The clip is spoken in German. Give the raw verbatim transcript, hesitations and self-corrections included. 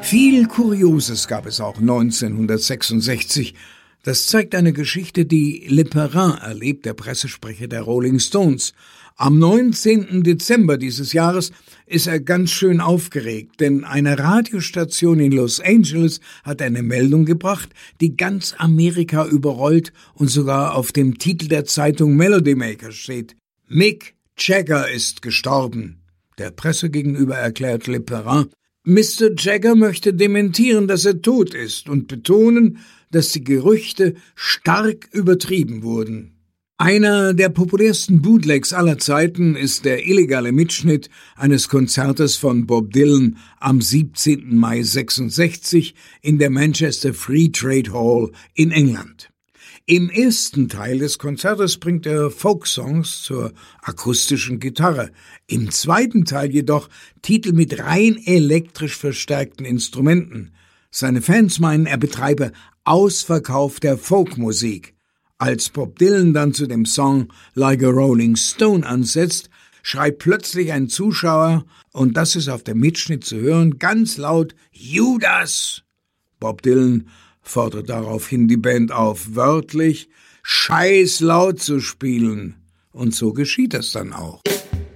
Viel Kurioses gab es auch neunzehnhundertsechsundsechzig. Das zeigt eine Geschichte, die Le Perrin erlebt, der Pressesprecher der Rolling Stones. Am neunzehnten Dezember dieses Jahres ist er ganz schön aufgeregt, denn eine Radiostation in Los Angeles hat eine Meldung gebracht, die ganz Amerika überrollt und sogar auf dem Titel der Zeitung Melody Maker steht. Mick Jagger ist gestorben. Der Presse gegenüber erklärt Le Perrin, Mister Jagger möchte dementieren, dass er tot ist und betonen, dass die Gerüchte stark übertrieben wurden. Einer der populärsten Bootlegs aller Zeiten ist der illegale Mitschnitt eines Konzertes von Bob Dylan am siebzehnten Mai sechsundsechzig in der Manchester Free Trade Hall in England. Im ersten Teil des Konzertes bringt er Folksongs zur akustischen Gitarre, im zweiten Teil jedoch Titel mit rein elektrisch verstärkten Instrumenten. Seine Fans meinen, er betreibe Ausverkauf der Folkmusik. Als Bob Dylan dann zu dem Song Like a Rolling Stone ansetzt, schreit plötzlich ein Zuschauer, und das ist auf dem Mitschnitt zu hören, ganz laut Judas! Bob Dylan fordert daraufhin die Band auf, wörtlich scheiß laut zu spielen. Und so geschieht es dann auch.